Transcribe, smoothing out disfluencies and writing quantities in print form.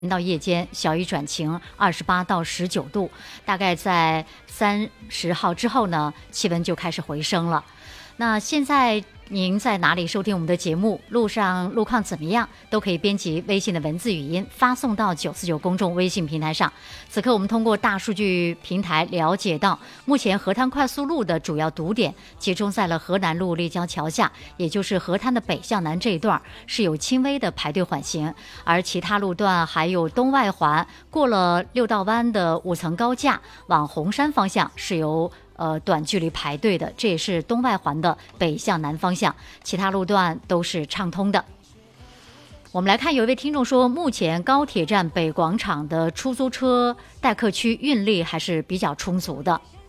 到夜间小雨转晴，28到19度，大概在30号之后呢，气温就开始回升了。那现在您在哪里收听我们的节目？路上路况怎么样？都可以编辑微信的文字语音发送到949公众微信平台上。此刻我们通过大数据平台了解到，目前河滩快速路的主要堵点集中在了河南路立交桥下，也就是河滩的北向南这一段是有轻微的排队缓行，而其他路段还有东外环过了六道湾的5层高架往红山方向是由短距离排队的，这也是东外环的北向南方向，其他路段都是畅通的。我们来看，有一位听众说，目前高铁站北广场的出租车待客区运力还是比较充足的。